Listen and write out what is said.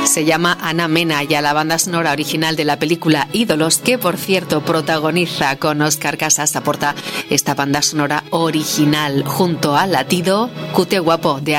Se llama Ana Mena y a la banda sonora original de la película Ídolos, que por cierto protagoniza con Óscar Casas, aporta esta banda sonora original junto a Latido, Cute Guapo de